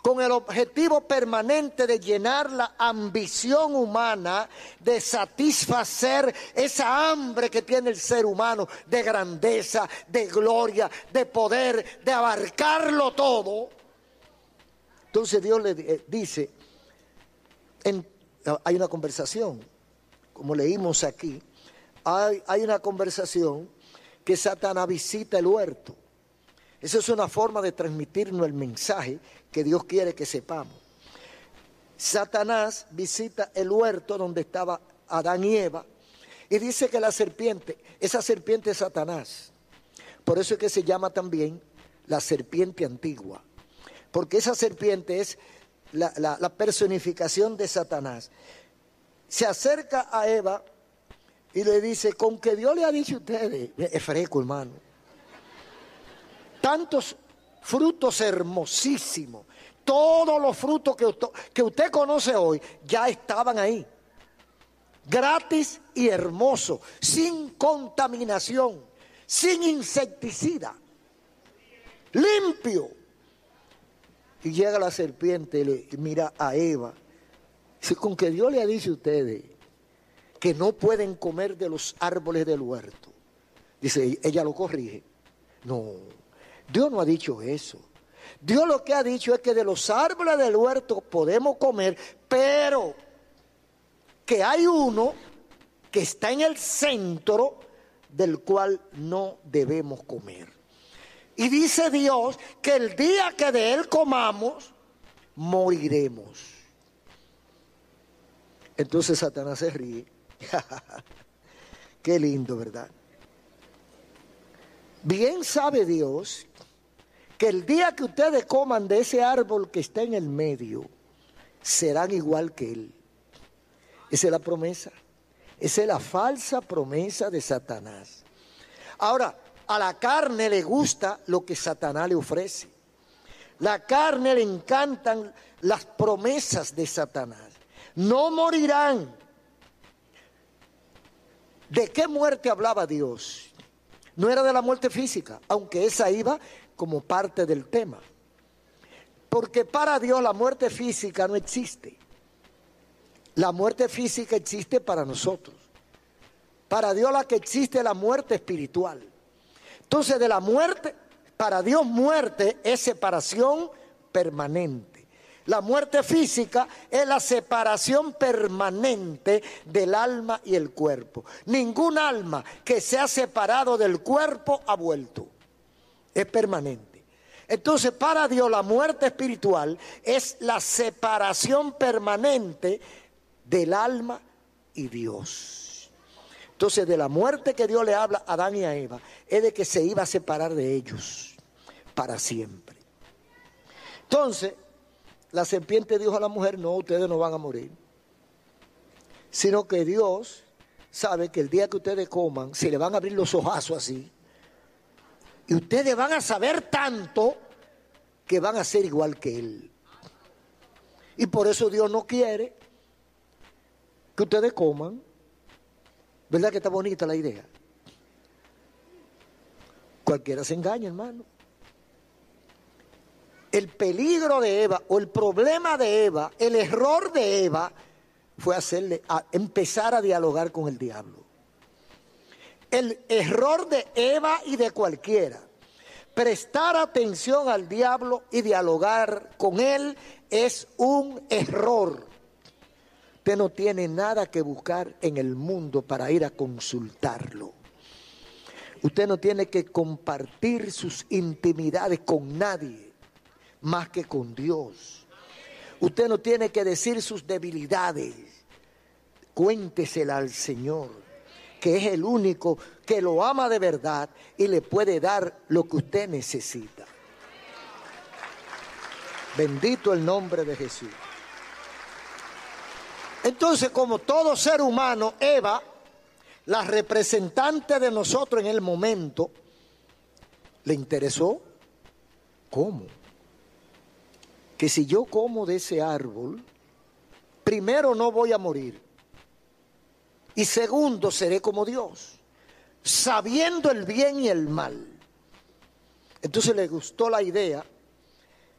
con el objetivo permanente de llenar la ambición humana, de satisfacer esa hambre que tiene el ser humano de grandeza, de gloria, de poder, de abarcarlo todo. Entonces Dios le dice, hay una conversación, como leímos aquí, hay una conversación que Satanás visita el huerto. Esa es una forma de transmitirnos el mensaje que Dios quiere que sepamos. Satanás visita el huerto donde estaba Adán y Eva y dice que la serpiente, esa serpiente es Satanás. Por eso es que se llama también la serpiente antigua, porque esa serpiente es la personificación de Satanás. Se acerca a Eva y le dice, con que Dios le ha dicho a ustedes, es fresco, hermano, tantos frutos hermosísimos, todos los frutos que usted conoce hoy ya estaban ahí, gratis y hermosos, sin contaminación, sin insecticida, limpio. Y llega la serpiente y le mira a Eva, dice, con que Dios le ha dicho a ustedes que no pueden comer de los árboles del huerto. Dice, ella lo corrige. No, Dios no ha dicho eso. Dios lo que ha dicho es que de los árboles del huerto podemos comer, pero que hay uno que está en el centro del cual no debemos comer. Y dice Dios que el día que de él comamos, moriremos. Entonces Satanás se ríe. Qué lindo, ¿verdad? Bien sabe Dios que el día que ustedes coman de ese árbol que está en el medio, serán igual que él. Esa es la promesa. Esa es la falsa promesa de Satanás. Ahora, a la carne le gusta lo que Satanás le ofrece. La carne le encantan las promesas de Satanás. No morirán. ¿De qué muerte hablaba Dios? No era de la muerte física, aunque esa iba como parte del tema. Porque para Dios la muerte física no existe. La muerte física existe para nosotros. Para Dios la que existe es la muerte espiritual. Entonces de la muerte, para Dios muerte es separación permanente. La muerte física es la separación permanente del alma y el cuerpo. Ningún alma que se ha separado del cuerpo ha vuelto. Es permanente. Entonces para Dios la muerte espiritual es la separación permanente del alma y Dios. Entonces de la muerte que Dios le habla a Adán y a Eva es de que se iba a separar de ellos para siempre. Entonces la serpiente dijo a la mujer, no, ustedes no van a morir. Sino que Dios sabe que el día que ustedes coman, se le van a abrir los ojazos así. Y ustedes van a saber tanto que van a ser igual que Él. Y por eso Dios no quiere que ustedes coman. ¿Verdad que está bonita la idea? Cualquiera se engaña, hermano. El peligro de Eva o el problema de Eva, el error de Eva fue empezar a dialogar con el diablo. El error de Eva y de cualquiera, prestar atención al diablo y dialogar con él es un error. Usted no tiene nada que buscar en el mundo para ir a consultarlo. Usted no tiene que compartir sus intimidades con nadie más que con Dios. Usted no tiene que decir sus debilidades. Cuéntesela al Señor, que es el único que lo ama de verdad y le puede dar lo que usted necesita. Bendito el nombre de Jesús. Entonces, como todo ser humano, Eva, la representante de nosotros en el momento, le interesó. ¿Cómo? Que si yo como de ese árbol, primero no voy a morir. Y segundo, seré como Dios, sabiendo el bien y el mal. Entonces le gustó la idea